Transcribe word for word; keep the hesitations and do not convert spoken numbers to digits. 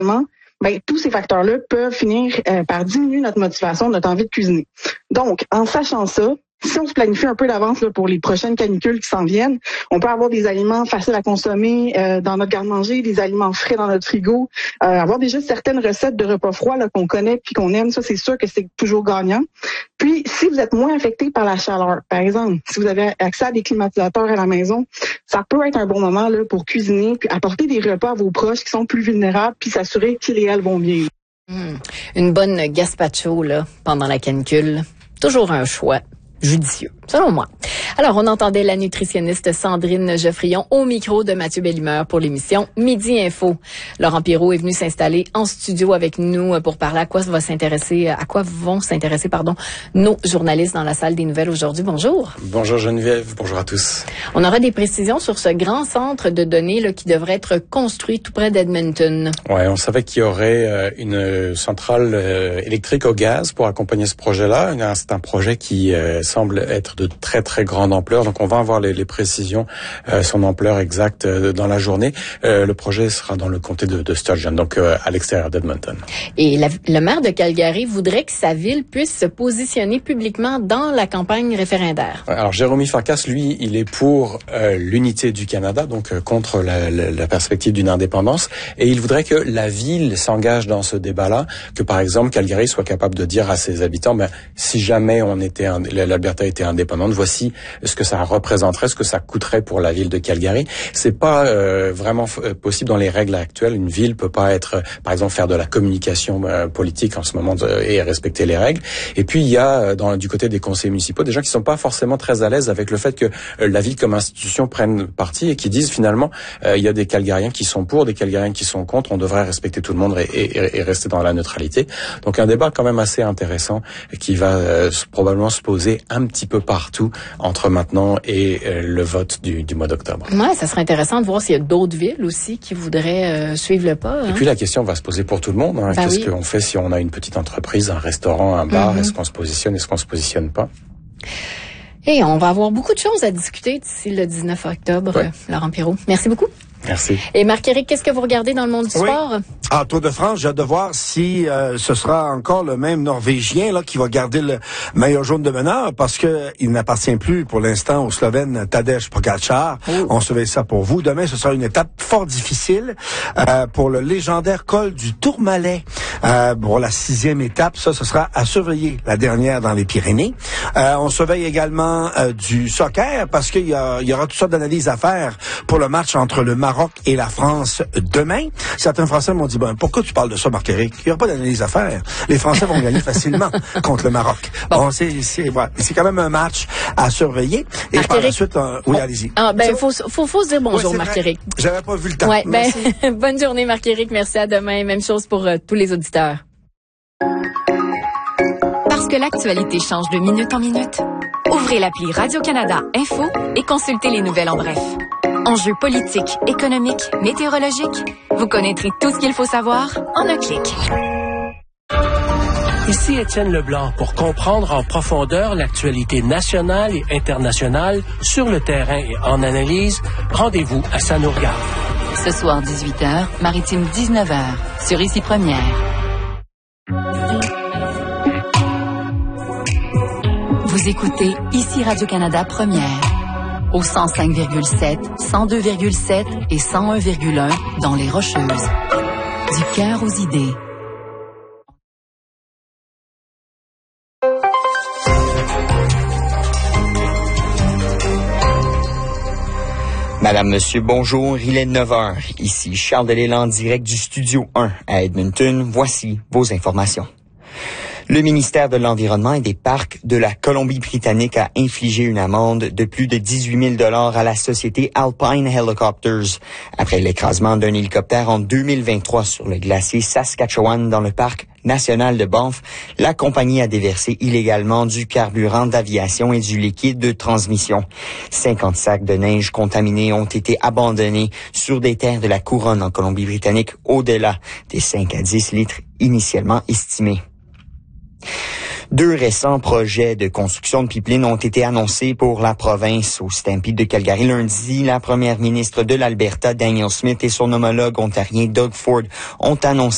ben, tous ces facteurs-là peuvent finir euh, par diminuer notre motivation, notre envie de cuisiner. Donc, en sachant ça, si on se planifie un peu d'avance là, pour les prochaines canicules qui s'en viennent, on peut avoir des aliments faciles à consommer euh, dans notre garde-manger, des aliments frais dans notre frigo, euh, avoir déjà certaines recettes de repas froids là, qu'on connaît puis qu'on aime, ça c'est sûr que c'est toujours gagnant. Puis, si vous êtes moins affecté par la chaleur, par exemple, si vous avez accès à des climatisateurs à la maison, ça peut être un bon moment là pour cuisiner puis apporter des repas à vos proches qui sont plus vulnérables puis s'assurer qu'ils et elles vont bien. Mmh. Une bonne gazpacho là pendant la canicule, toujours un choix judicieux, selon moi. Alors, on entendait la nutritionniste Sandrine Geoffrion au micro de Mathieu Bellimeur pour l'émission Midi Info. Laurent Pirot est venu s'installer en studio avec nous pour parler à quoi va s'intéresser, à quoi vont s'intéresser, pardon, nos journalistes dans la salle des nouvelles aujourd'hui. Bonjour. Bonjour Geneviève, bonjour à tous. On aura des précisions sur ce grand centre de données là, qui devrait être construit tout près d'Edmonton. Ouais, on savait qu'il y aurait euh, une centrale euh, électrique au gaz pour accompagner ce projet-là. C'est un projet qui euh, semble être de très très grande ampleur, donc on va avoir les, les précisions, euh, son ampleur exacte euh, dans la journée. Euh, le projet sera dans le comté de, de Sturgeon, donc euh, à l'extérieur d'Edmonton. Et la, le maire de Calgary voudrait que sa ville puisse se positionner publiquement dans la campagne référendaire. Alors Jérémy Farkas, lui, il est pour euh, l'unité du Canada, donc euh, contre la, la, la perspective d'une indépendance, et il voudrait que la ville s'engage dans ce débat-là, que par exemple Calgary soit capable de dire à ses habitants, ben si jamais on était un, l'Alberta était indépendante, voici ce que ça représenterait, ce que ça coûterait pour la ville de Calgary. C'est pas euh, vraiment f- possible dans les règles actuelles. Une ville peut pas être, euh, par exemple, faire de la communication euh, politique en ce moment de, et respecter les règles. Et puis il y a euh, dans du côté des conseils municipaux des gens qui sont pas forcément très à l'aise avec le fait que euh, la ville comme institution prenne parti et qui disent finalement euh, il y a des Calgariens qui sont pour, des Calgariens qui sont contre. On devrait respecter tout le monde et, et, et rester dans la neutralité. Donc un débat quand même assez intéressant qui va euh, probablement se poser un petit peu partout entre maintenant et euh, le vote du, du mois d'octobre. Ouais, ça serait intéressant de voir s'il y a d'autres villes aussi qui voudraient euh, suivre le pas. Hein? Et puis la question va se poser pour tout le monde. Hein. Ben Qu'est-ce oui. qu'on fait si on a une petite entreprise, un restaurant, un bar? Mm-hmm. Est-ce qu'on se positionne, est-ce qu'on se positionne pas? Et on va avoir beaucoup de choses à discuter d'ici le dix-neuf octobre, ouais. Laurent Pirot. Merci beaucoup. Merci. Et Marc-Éric, qu'est-ce que vous regardez dans le monde du oui. sport? Ah, Tour de France, j'ai hâte de voir si euh, ce sera encore le même Norvégien là qui va garder le maillot jaune de meneur, parce que il n'appartient plus pour l'instant au Slovène Tadej Pogačar. Oh. On surveille ça pour vous. Demain, ce sera une étape fort difficile euh, pour le légendaire col du Tourmalet. Euh, pour la sixième étape, ça, ce sera à surveiller, la dernière dans les Pyrénées. Euh, on surveille également euh, du soccer, parce qu'il y, a, il y aura toutes sortes d'analyses à faire pour le match entre le Maroc et la France demain. Certains Français m'ont dit, ben, pourquoi tu parles de ça, Marc-Éric? Il n'y aura pas d'analyse à faire. Les Français vont gagner facilement contre le Maroc. Bon, bon c'est, c'est, ouais, c'est quand même un match à surveiller. Et Marc-Éric, par la suite, euh, oui, on, allez-y. Ah, ben, faut, faut, faut se dire bonjour, ouais, Marc-Éric. J'avais pas vu le temps. Ouais, ben, bonne journée, Marc-Éric. Merci, à demain. Même chose pour euh, tous les auditeurs. Parce que l'actualité change de minute en minute, ouvrez l'appli Radio-Canada Info et consultez les nouvelles en bref. Enjeux politiques, économiques, météorologiques, vous connaîtrez tout ce qu'il faut savoir en un clic. Ici Étienne Leblanc pour comprendre en profondeur l'actualité nationale et internationale sur le terrain et en analyse. Rendez-vous à Ça nous regarde. Ce soir dix-huit heures, Maritime dix-neuf heures, sur Ici Première. Vous écoutez Ici Radio-Canada Première, au cent cinq virgule sept, cent deux virgule sept et cent un virgule un dans les Rocheuses. Du cœur aux idées. Madame, Monsieur, bonjour, il est neuf heures. Ici Charles Delisle, direct du Studio un à Edmonton. Voici vos informations. Le ministère de l'Environnement et des Parcs de la Colombie-Britannique a infligé une amende de plus de dix-huit mille dollars à la société Alpine Helicopters après l'écrasement d'un hélicoptère en deux mille vingt-trois sur le glacier Saskatchewan dans le parc national de Banff. La compagnie a déversé illégalement du carburant d'aviation et du liquide de transmission. cinquante sacs de neige contaminés ont été abandonnés sur des terres de la couronne en Colombie-Britannique au-delà des cinq à dix litres initialement estimés. Deux récents projets de construction de pipeline ont été annoncés pour la province. Au Stampede de Calgary lundi, la première ministre de l'Alberta, Danielle Smith, et son homologue ontarien, Doug Ford, ont annoncé